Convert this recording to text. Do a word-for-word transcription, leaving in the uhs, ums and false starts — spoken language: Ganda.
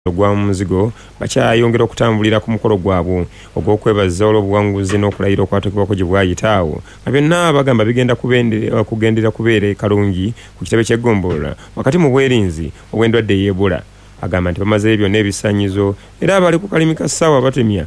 ogwa muzigo bakyayongera okutambulira ku mukolo gwabwe ogw'okwebaza olw'obuwanguzi n'okulayira okwatukibwako gye bwayitaawo nga byonna bagamba bigenda kugendera kubeera kalungi ku kitebe ky'eggombolola wakati mu bwerinzi obw'endwadde y'Ebola. Agamba nti bamazeeyo byonna ebisaanyizo era abali ku kalimi ka ssaawa batemya